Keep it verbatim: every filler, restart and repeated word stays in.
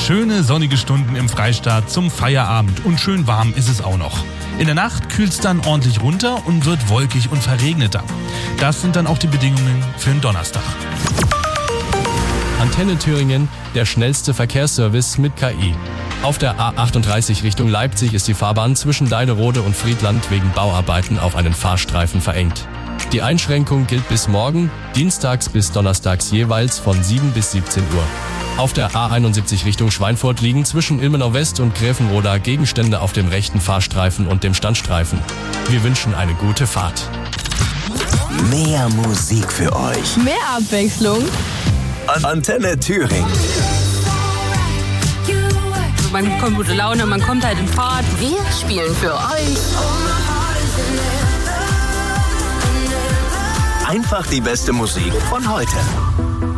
Schöne sonnige Stunden im Freistaat zum Feierabend und schön warm ist es auch noch. In der Nacht kühlt es dann ordentlich runter und wird wolkig und verregneter. Das sind dann auch die Bedingungen für den Donnerstag. Antenne Thüringen, der schnellste Verkehrsservice mit K I. Auf der A achtunddreißig Richtung Leipzig ist die Fahrbahn zwischen Deiderode und Friedland wegen Bauarbeiten auf einen Fahrstreifen verengt. Die Einschränkung gilt bis morgen, dienstags bis donnerstags jeweils von sieben bis siebzehn Uhr. Auf der A einundsiebzig Richtung Schweinfurt liegen zwischen Ilmenau West und Gräfenroda Gegenstände auf dem rechten Fahrstreifen und dem Standstreifen. Wir wünschen eine gute Fahrt. Mehr Musik für euch. Mehr Abwechslung. Antenne Thüringen. Man bekommt gute Laune, man kommt halt in Fahrt. Wir spielen für euch Einfach die beste Musik von heute.